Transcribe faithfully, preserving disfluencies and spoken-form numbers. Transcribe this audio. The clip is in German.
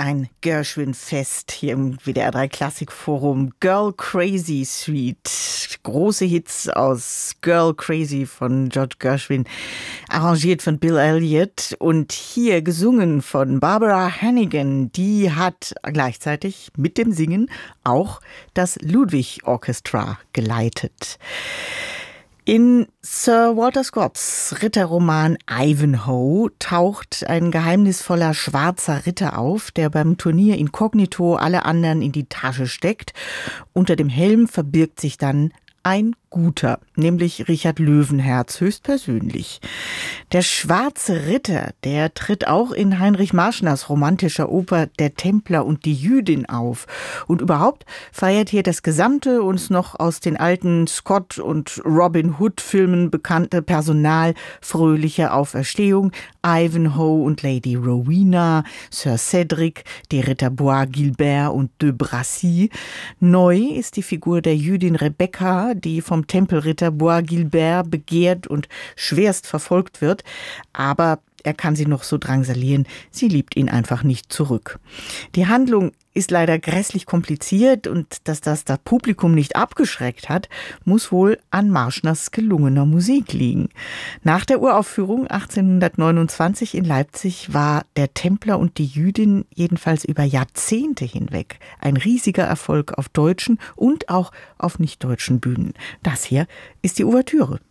Ein Gershwin-Fest hier im W D R drei Klassikforum. Girl Crazy Suite. Große Hits aus Girl Crazy von George Gershwin, arrangiert von Bill Elliott und hier gesungen von Barbara Hannigan. Die hat gleichzeitig mit dem Singen auch das Ludwig Orchestra geleitet. In Sir Walter Scotts Ritterroman Ivanhoe taucht ein geheimnisvoller schwarzer Ritter auf, der beim Turnier inkognito alle anderen in die Tasche steckt. Unter dem Helm verbirgt sich dann ein Guter, nämlich Richard Löwenherz höchstpersönlich. Der schwarze Ritter, der tritt auch in Heinrich Marschners romantischer Oper Der Templer und die Jüdin auf. Und überhaupt feiert hier das gesamte uns noch aus den alten Scott- und Robin Hood-Filmen bekannte Personal fröhliche Auferstehung. Ivanhoe und Lady Rowena, Sir Cedric, die Ritter Bois Guilbert und de Bracy. Neu ist die Figur der Jüdin Rebecca, die vom Tempelritter Bois Guilbert begehrt und schwerst verfolgt wird, aber er kann sie noch so drangsalieren, sie liebt ihn einfach nicht zurück. Die Handlung ist leider grässlich kompliziert und dass das das Publikum nicht abgeschreckt hat, muss wohl an Marschners gelungener Musik liegen. Nach der Uraufführung achtzehnhundertneunundzwanzig in Leipzig war Der Templer und die Jüdin jedenfalls über Jahrzehnte hinweg ein riesiger Erfolg auf deutschen und auch auf nicht-deutschen Bühnen. Das hier ist die Ouvertüre.